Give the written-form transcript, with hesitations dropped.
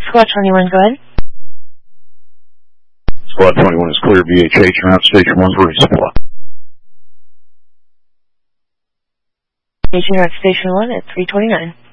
Squad 21, go ahead. Squad 21 is clear. VHH, you're out Station 1 for resupply. You're at Station 1 at 329.